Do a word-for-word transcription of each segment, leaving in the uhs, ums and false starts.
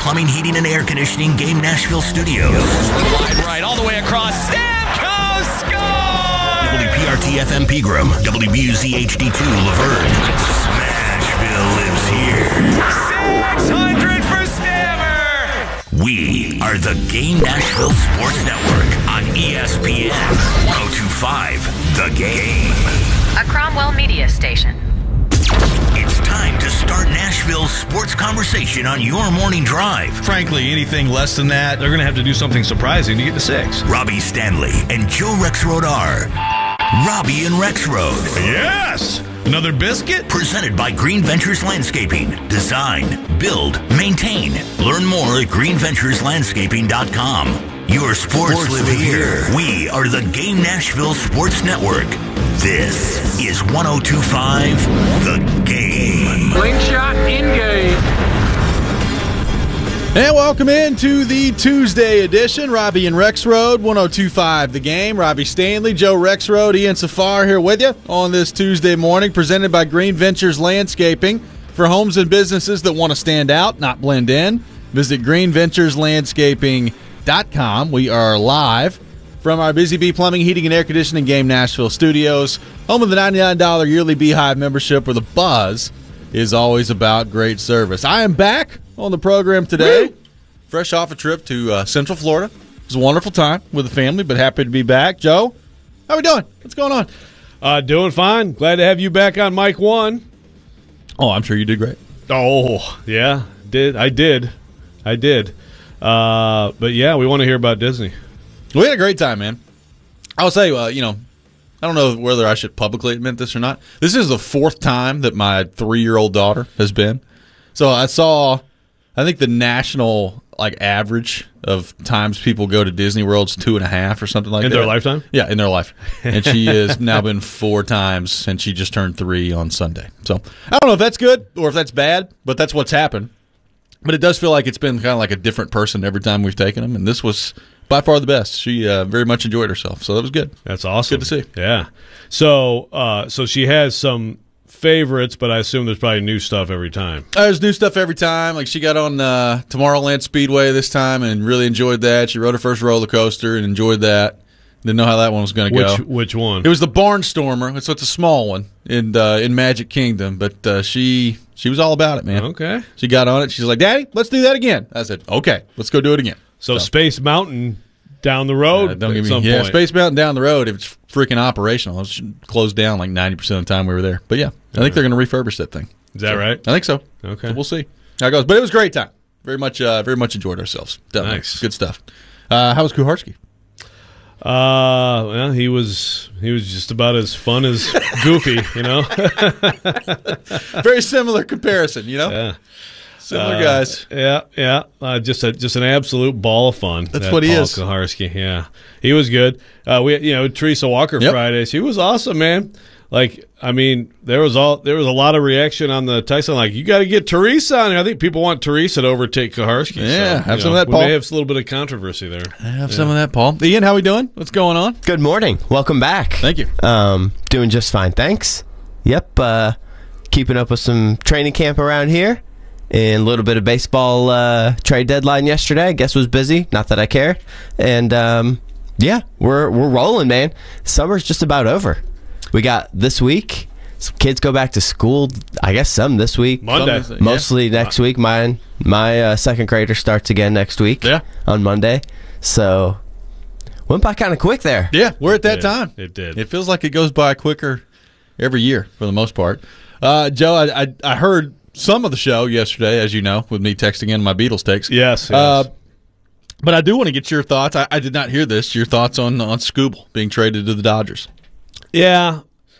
Plumbing, Heating, and Air Conditioning Game Nashville Studios. Wide right, all the way across. Stamkos scores! W P R T F M Pegram, W B U Z H D two Laverne. Smashville lives here. six hundred for Stammer! We are the Game Nashville Sports Network on E S P N one oh two point five The Game. A Cromwell media station. It's time to start Nashville's sports conversation on your morning drive. Frankly, anything less than that, they're going to have to do something surprising to get to six. Robbie Stanley and Joe Rexrode are Robbie and Rexrode. Yes! Another biscuit? Presented by Green Ventures Landscaping. Design, build, maintain. Learn more at green ventures landscaping dot com. Your sports, sports live here. here. We are the Game Nashville Sports Network. This is one oh two point five The Game. Slingshot in-game. And welcome into the Tuesday edition. Robbie and Rexrode, one oh two point five The Game. Robbie Stanley, Joe Rexrode, Ian Safar here with you on this Tuesday morning, presented by Green Ventures Landscaping. For homes and businesses that want to stand out, not blend in, visit green ventures landscaping dot com. We are live from our Busy Bee Plumbing, Heating, and Air Conditioning Game Nashville studios, home of the ninety-nine dollars yearly Beehive membership, where the buzz is always about great service. I am back on the program today, Woo! fresh off a trip to uh, Central Florida. It was a wonderful time with the family, but happy to be back. Joe, how we doing? What's going on? Uh, doing fine. Glad to have you back on Mic One. Oh, I'm sure you did great. Oh, yeah, did I did. I did. Uh, but, yeah, we want to hear about Disney. We had a great time, man. I'll say, uh, you know, I don't know whether I should publicly admit this or not. This is the fourth time that my three-year-old daughter has been. So I saw, I think the national like average of times people go to Disney World is two and a half or something like in that. In their lifetime? Yeah, in their life. And she has now been four times, and she just turned three on Sunday. So I don't know if that's good or if that's bad, but that's what's happened. But it does feel like it's been kind of like a different person every time we've taken them, and this was by far the best. She uh, very much enjoyed herself, so that was good. That's awesome. Good to see. Yeah. So, uh, so she has some favorites, but I assume there's probably new stuff every time. Uh, there's new stuff every time. Like she got on uh, Tomorrowland Speedway this time and really enjoyed that. She rode her first roller coaster and enjoyed that. Didn't know how that one was going to go. Which one? It was the Barnstormer. So it's a small one in uh, in Magic Kingdom, but uh, she she was all about it, man. Okay. She got on it. She's like, "Daddy, let's do that again." I said, "Okay, let's go do it again." So, so. Space Mountain down the road. Uh, don't at give me some yeah. point. Space Mountain down the road. If it's freaking operational, it should close down like ninety percent of the time we were there. But yeah, I think they're going to refurbish that thing. Is that so, right? I think so. Okay, so we'll see how it goes. But it was a great time. Very much, uh, very much enjoyed ourselves. Definitely. Nice, good stuff. Uh, how was Kuharski? Uh, well, he was he was just about as fun as Goofy, you know. Very similar comparison, you know. Yeah. Similar uh, guys. Yeah, yeah. Uh, just a just an absolute ball of fun. That's that what he Paul is. Kuharski. Yeah, he was good. Uh, we you know Teresa Walker Yep. Fridays. He was awesome, man. Like, I mean, there was all there was a lot of reaction on the text line. Like, you got to get Teresa on there. I think people want Teresa to overtake Kuharski. Yeah, so, have you some know, of that, we Paul. may have a little bit of controversy there. Have yeah. some of that, Paul. Ian, how we doing? What's going on? Good morning. Welcome back. Thank you. Um, doing just fine, thanks. Yep, uh, keeping up with some training camp around here. And a little bit of baseball uh, trade deadline yesterday. I guess was busy. Not that I care. And um, yeah, we're we're rolling, man. Summer's just about over. We got this week. Some kids go back to school. I guess some this week. Monday, Some, mostly yeah. next week. Mine, my uh, second grader starts again next week. Yeah. On Monday. So went by kind of quick there. Yeah, we're at that It did. time. It did. It feels like it goes by quicker every year for the most part. Uh, Joe, I, I I heard some of the show yesterday, as you know, with me texting in my Beatles takes. Yes. yes. Uh, but I do want to get your thoughts. I, I did not hear this. Your thoughts on on Scooble being traded to the Dodgers? Yeah.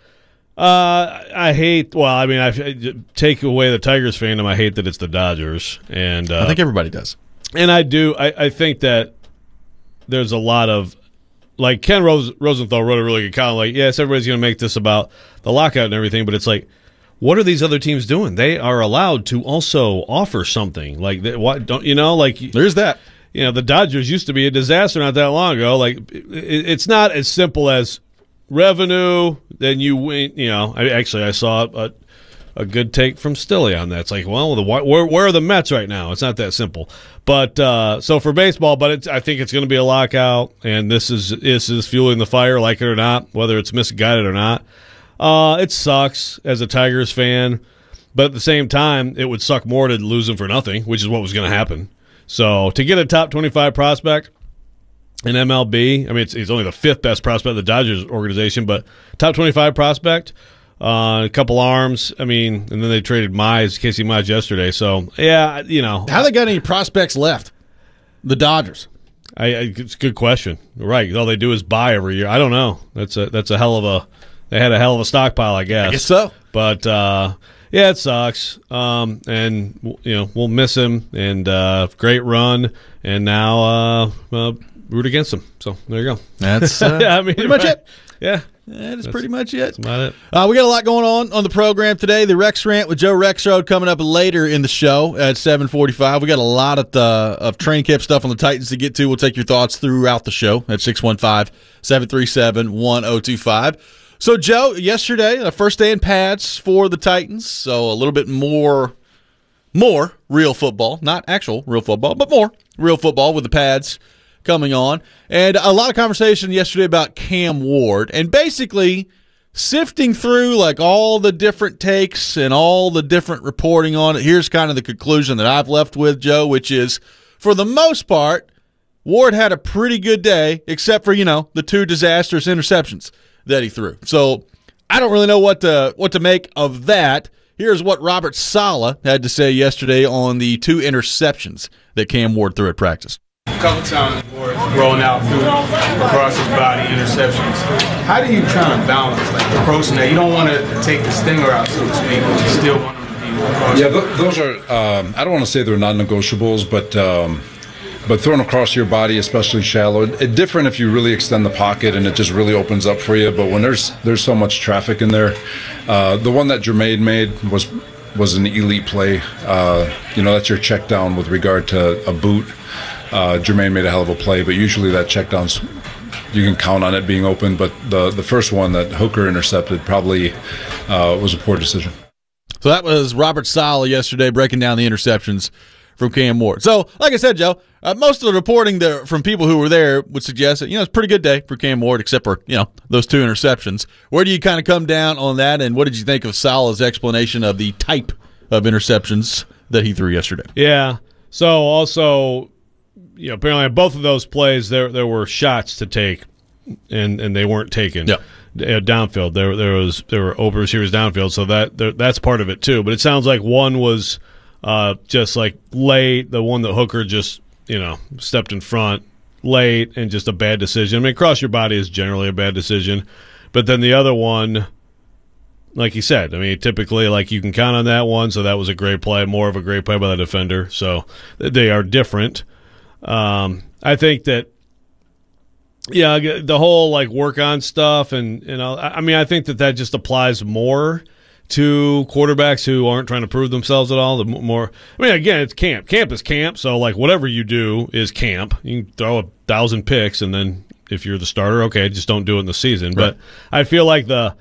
Uh, I hate. Well, I mean, I take away the Tigers fandom. I hate that it's the Dodgers, and uh, I think everybody does. And I do. I, I think that there's a lot of, like Ken Rose, Rosenthal wrote a really good column. Like, yes, everybody's going to make this about the lockout and everything, but it's like, what are these other teams doing? They are allowed to also offer something. Like, they, what don't you know? Like, There's that. you know, the Dodgers used to be a disaster not that long ago. Like, it, it's not as simple as revenue. Then you win. You know, I, actually, I saw a a good take from Stilly on that. It's like, well, the, where, where are the Mets right now? It's not that simple. But uh, so for baseball, but it's, I think it's going to be a lockout, and this is this is fueling the fire, like it or not, whether it's misguided or not. Uh, it sucks as a Tigers fan, but at the same time, it would suck more to lose him for nothing, which is what was going to happen. So to get a top twenty-five prospect in M L B, I mean, it's, he's only the fifth best prospect of the Dodgers organization, but top twenty-five prospect. Uh, a couple arms, I mean, and then they traded Mize, Casey Mize yesterday. So, yeah, you know. How they got any prospects left? The Dodgers. I, I, it's a good question. Right. All they do is buy every year. I don't know. That's a that's a hell of a – they had a hell of a stockpile, I guess. I guess so. But, uh, yeah, it sucks. Um, and, you know, we'll miss him. And uh, great run. And now uh, uh, root against him. So, there you go. That's uh, yeah, I mean, pretty much right. it. Yeah. That is pretty much it. That's about it. Uh, we got a lot going on on the program today. The Rex Rant with Joe Rexrode coming up later in the show at seven forty-five. We got a lot of, the, of training camp stuff on the Titans to get to. We'll take your thoughts throughout the show at six one five, seven three seven, one oh two five. So, Joe, yesterday, the first day in pads for the Titans, so a little bit more, more real football. Not actual real football, but more real football with the pads coming on. And a lot of conversation yesterday about Cam Ward, and basically sifting through like all the different takes and all the different reporting on it. Here's kind of the conclusion that I've left with, Joe, which is, for the most part, Ward had a pretty good day, except for, you know, the two disastrous interceptions that he threw. So I don't really know what to what to make of that. Here's what Robert Saleh had to say yesterday on the two interceptions that Cam Ward threw at practice. A couple times before rolling out through across his body interceptions. How do you kind of balance like approaching that? You don't want to take the stinger out, so to speak, but you still want them to be across. Yeah, th- those are. Um, I don't want to say they're non-negotiables, but um, but thrown across your body, especially shallow, it's different if you really extend the pocket and it just really opens up for you. But when there's there's so much traffic in there, uh, the one that Jermaine made was was an elite play. Uh, you know, that's your check down with regard to a boot. Uh, Jermaine made a hell of a play, but usually that checkdowns, you can count on it being open. But the the first one that Hooker intercepted probably uh, was a poor decision. So that was Robert Saleh yesterday breaking down the interceptions from Cam Ward. So, like I said, Joe, uh, most of the reporting there from people who were there would suggest that, you know, it's a pretty good day for Cam Ward, except for, you know, those two interceptions. Where do you kind of come down on that, and what did you think of Saleh's explanation of the type of interceptions that he threw yesterday? Yeah. So, also, you know, apparently on both of those plays, there there were shots to take, and, and they weren't taken. Yeah. Uh, downfield, there there was there were open receivers downfield, so that there, that's part of it too. But it sounds like one was uh, just like late, the one that Hooker just you know stepped in front late, and just a bad decision. I mean, cross your body is generally a bad decision, but then the other one, like you said, I mean, typically like you can count on that one, so that was a great play, more of a great play by the defender. So they are different. Um, I think that. Yeah, the whole like work on stuff, and you know, I mean, I think that that just applies more to quarterbacks who aren't trying to prove themselves at all. The more, I mean, again, it's camp. Camp is camp, so like whatever you do is camp. You can throw a thousand picks, and then if you're the starter, okay, just don't do it in the season. Right. But I feel like the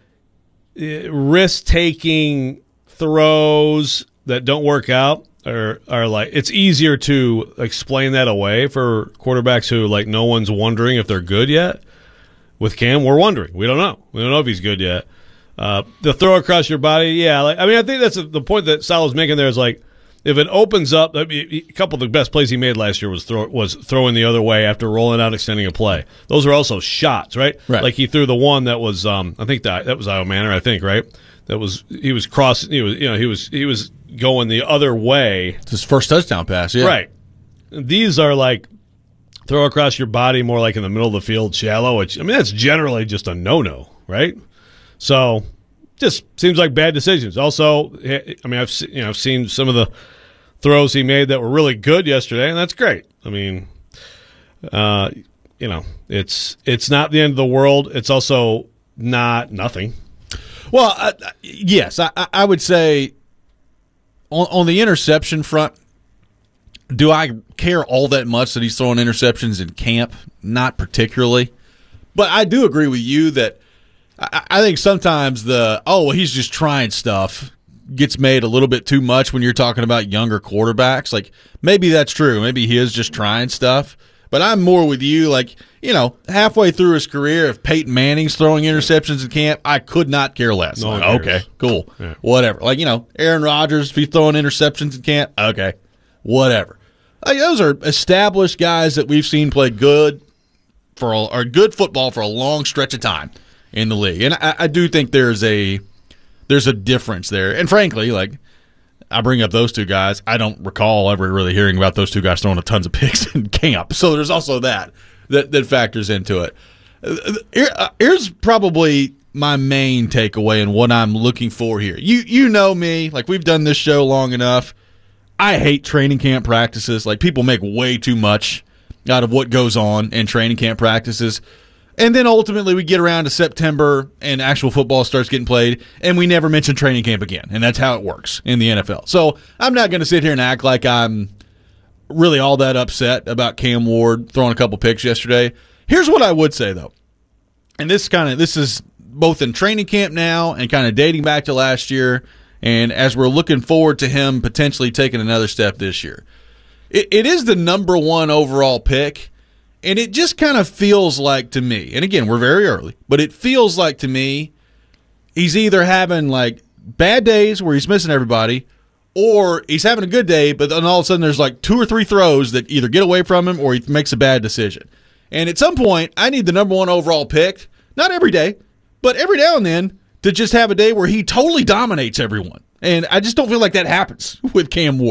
risk-taking throws that don't work out. Are, are like it's easier to explain that away for quarterbacks who like no one's wondering if they're good yet. With Cam, we're wondering. We don't know. We don't know if he's good yet. Uh, the throw across your body, yeah. Like, I mean, I think that's a, the point that Saleh's making there is like if it opens up. I mean, a couple of the best plays he made last year was throw was throwing the other way after rolling out, extending a play. Those are also shots, right? Right. Like he threw the one that was um, I think that that was Io Manor, I think, right? That was he was crossing. He was you know he was he was. going the other way. It's his first touchdown pass, yeah. Right. These are like throw across your body more like in the middle of the field, shallow, which, I mean, that's generally just a no-no, right? So just seems like bad decisions. Also, I mean, I've, you know, I've seen some of the throws he made that were really good yesterday, and that's great. I mean, uh, you know, it's it's not the end of the world. It's also not nothing. Well, uh, yes, I, I would say On, on the interception front, do I care all that much that he's throwing interceptions in camp? Not particularly. But I do agree with you that I, I think sometimes the, oh, well, he's just trying stuff gets made a little bit too much when you're talking about younger quarterbacks. Like, maybe that's true. Maybe he is just trying stuff. But I'm more with you. Like, you know, halfway through his career, if Peyton Manning's throwing interceptions in camp, I could not care less. No Like, okay, cool. Yeah. Whatever. Like, you know, Aaron Rodgers, if he's throwing interceptions in camp, okay, whatever. Like, those are established guys that we've seen play good for a, or good football for a long stretch of time in the league. And I, I do think there's a there's a difference there. And frankly, like, I bring up those two guys, I don't recall ever really hearing about those two guys throwing a tons of picks in camp. So there's also that that, that factors into it. Here, uh, here's probably my main takeaway and what I'm looking for here. You you know me, like, we've done this show long enough. I hate training camp practices. Like, people make way too much out of what goes on in training camp practices. And then ultimately we get around to September and actual football starts getting played, and we never mention training camp again. And that's how it works in the N F L. So I'm not going to sit here and act like I'm really all that upset about Cam Ward throwing a couple picks yesterday. Here's what I would say, though. And this kind of this is both in training camp now and kind of dating back to last year, and as we're looking forward to him potentially taking another step this year. It, it is the number one overall pick. And it just kind of feels like to me, and again, we're very early, but it feels like to me he's either having like bad days where he's missing everybody, or he's having a good day, but then all of a sudden there's like two or three throws that either get away from him or he makes a bad decision. And at some point, I need the number one overall pick, not every day, but every now and then, to just have a day where he totally dominates everyone. And I just don't feel like that happens with Cam Ward.